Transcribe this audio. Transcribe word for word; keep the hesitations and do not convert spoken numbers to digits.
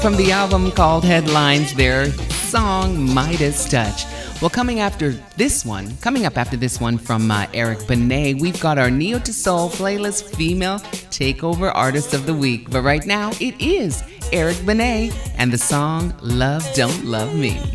From the album called Headlines, their song Midas Touch. Well, coming after this one, coming up after this one from uh, Eric Benet, we've got our Neo to Soul playlist Female Takeover Artist of the Week. But right now, it is Eric Benet and the song Love Don't Love Me.